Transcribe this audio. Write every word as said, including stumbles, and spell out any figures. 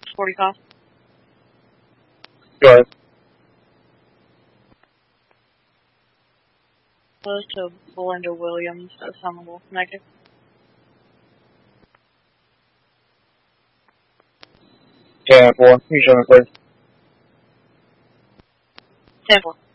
forty call. Go ahead. Close to Belinda Williams, assemblable. Negative. ten four. You show me, please. ten four.